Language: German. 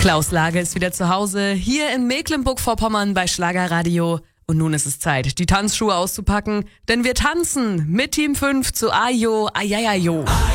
Klaus Lage ist wieder zu Hause, hier in Mecklenburg-Vorpommern bei Schlagerradio. Und nun ist es Zeit, die Tanzschuhe auszupacken, denn wir tanzen mit Team 5 zu Ayo, Ayayayo.